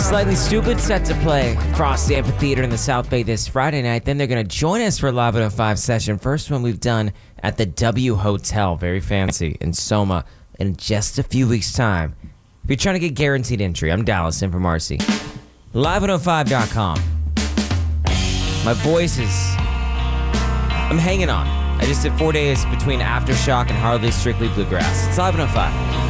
Slightly Stupid set to play Frosty Amphitheater in the South Bay this Friday night. Then they're going to join us for a Live 105 session. First one we've done at the W Hotel, very fancy, in Soma, in just a few weeks' time. If you're trying to get guaranteed entry, I'm Dallas in for Marcy. Live105.com. My voice is... I'm hanging on. I just did 4 days between Aftershock and Hardly Strictly Bluegrass. It's Live 105.